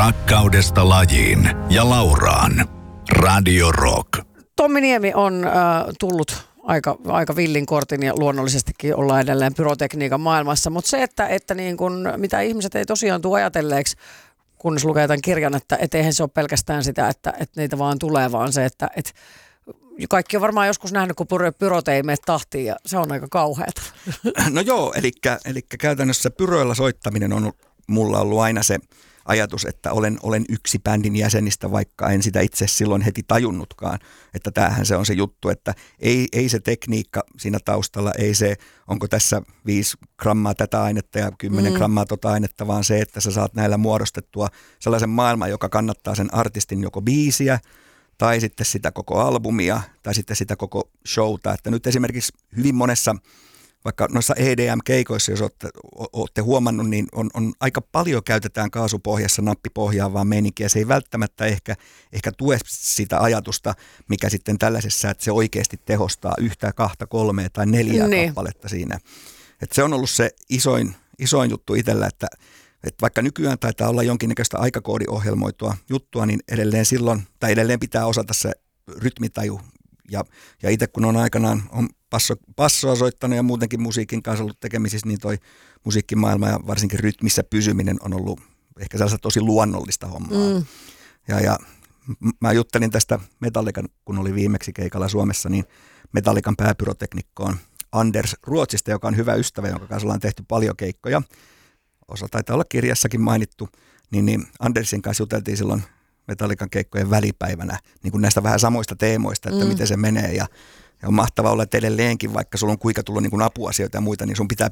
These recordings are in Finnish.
Rakkaudesta lajiin ja Lauraan. Radio Rock. Tommi Niemi on tullut aika villin kortin ja luonnollisestikin ollaan edelleen pyrotekniikan maailmassa. Mutta se, että niin kun, mitä ihmiset ei tosiaan tule ajatelleeksi, kunnes lukee tämän kirjan, että eihän se ole pelkästään sitä, että niitä vaan tulee, vaan se, että kaikki on varmaan joskus nähnyt, kun pyrot ei mene tahtiin ja se on aika kauheata. No joo, eli käytännössä pyroilla soittaminen on mulla ollut aina se ajatus, että olen yksi bändin jäsenistä, vaikka en sitä itse silloin heti tajunnutkaan, että tämähän se on se juttu, että ei se tekniikka siinä taustalla, ei se, onko tässä 5 grammaa tätä ainetta ja 10 grammaa tota ainetta, vaan se, että sä saat näillä muodostettua sellaisen maailman, joka kannattaa sen artistin joko biisiä, tai sitten sitä koko albumia, tai sitten sitä koko showta, että nyt esimerkiksi hyvin monessa vaikka noissa EDM-keikoissa, jos olette huomannut, niin on aika paljon käytetään kaasupohjassa nappipohjaa vaan meininkiä. Se ei välttämättä ehkä tue sitä ajatusta, mikä sitten tällaisessa, että se oikeasti tehostaa 1, 2, 3 tai 4 kappaletta siinä. Että se on ollut se isoin juttu itsellä, että vaikka nykyään taitaa olla jonkinnäköistä aikakoodiohjelmoitua juttua, niin edelleen pitää osata se rytmitaju. Ja itse kun on aikanaan passoa soittanut ja muutenkin musiikin kanssa ollut tekemisissä, niin toi musiikkimaailma ja varsinkin rytmissä pysyminen on ollut ehkä sellaista tosi luonnollista hommaa. Ja mä juttelin tästä Metallican, kun oli viimeksi keikalla Suomessa, niin Metallican pääpyroteknikko on Anders Ruotsista, joka on hyvä ystävä, jonka kanssa ollaan tehty paljon keikkoja. Osa taitaa olla kirjassakin mainittu, niin Andersin kanssa juteltiin silloin Metallican keikkojen välipäivänä niin kuin näistä vähän samoista teemoista, että miten se menee ja on mahtavaa olla, että edelleenkin, vaikka sulla on kuinka tullut niin kuin apuasioita ja muita, niin sun pitää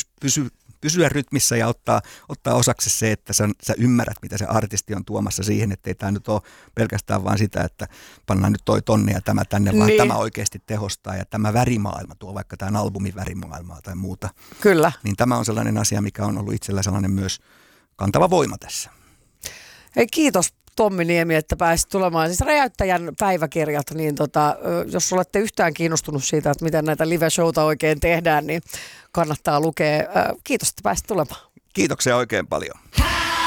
pysyä rytmissä ja ottaa osaksi se, että sä ymmärrät, mitä se artisti on tuomassa siihen, ettei tämä nyt ole pelkästään vaan sitä, että pannaan nyt toi tonne ja tämä tänne, vaan tämä oikeasti tehostaa ja tämä värimaailma tuo vaikka tämän albumin värimaailmaa tai muuta. Kyllä. Niin tämä on sellainen asia, mikä on ollut itsellä sellainen myös kantava voima tässä. Hei, kiitos Tommi Niemi, että pääsit tulemaan. Siis Räjäyttäjän päiväkirjat, niin jos olette yhtään kiinnostunut siitä, että miten näitä live-showta oikein tehdään, niin kannattaa lukea. Kiitos, että pääsit tulemaan. Kiitoksia oikein paljon.